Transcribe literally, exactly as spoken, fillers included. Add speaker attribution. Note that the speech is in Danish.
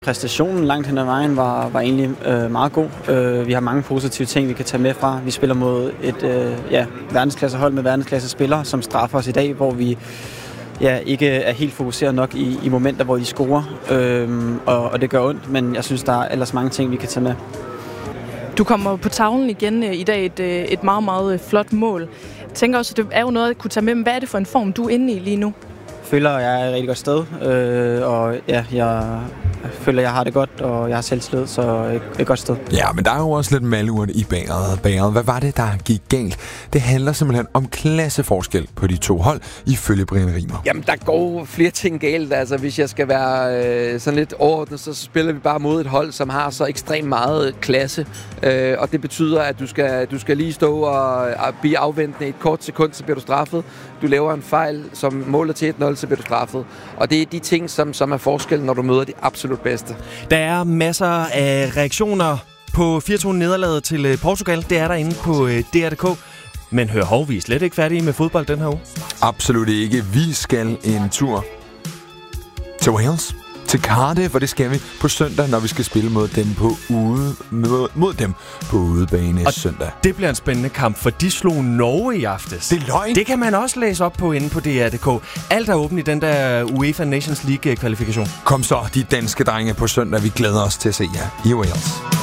Speaker 1: Præstationen langt hen ad vejen var, var egentlig øh, meget god. Øh, vi har mange positive ting, vi kan tage med fra. Vi spiller mod et øh, ja, verdensklassehold med verdensklasse spillere, som straffer os i dag, hvor vi ja, ikke er helt fokuseret nok i, i momenter, hvor de scorer. Øh, og, og det gør ondt, men jeg synes, der er ellers mange ting, vi kan tage med.
Speaker 2: Du kommer på tavlen igen i dag, et, et meget, meget flot mål. Jeg tænker også, at det er jo noget at kunne tage med, men hvad er det for en form, du er inde i lige nu?
Speaker 1: Jeg føler, at jeg er et rigtig godt sted, øh, og ja, jeg føler, at jeg har det godt, og jeg har selvtillid, så et, et godt sted.
Speaker 3: Ja, men der er jo også lidt malurt i bæret. bæret. Hvad var det, der gik galt? Det handler simpelthen om klasseforskel på de to hold, ifølge Brian Rimer.
Speaker 4: Jamen, der går flere ting galt. Altså, hvis jeg skal være øh, sådan lidt overordnet, så spiller vi bare mod et hold, som har så ekstremt meget klasse. Øh, og det betyder, at du skal, du skal lige stå og, og blive afventende i et kort sekund, så bliver du straffet. Du laver en fejl, som måler til et nul, så bliver du straffet. Og det er de ting, som, som er forskellen, når du møder de absolut bedste.
Speaker 5: Der er masser af reaktioner på fire to nederlaget til Portugal. Det er der inde på D R punktum d k. Men hør hov, vi er slet ikke færdige med fodbold den her uge.
Speaker 3: Absolut ikke. Vi skal en tur til Wales, til Cardiff, og det skal vi på søndag, når vi skal spille mod dem på ude mod, mod dem på udebane og søndag.
Speaker 5: Det bliver en spændende kamp, for de slog Norge i aftes.
Speaker 3: Det er løgn.
Speaker 5: Det kan man også læse op på inde på D R punktum d k. Alt er åbent i den der UEFA Nations League kvalifikation.
Speaker 3: Kom så, de danske drenge på søndag. Vi glæder os til at se jer i Wales.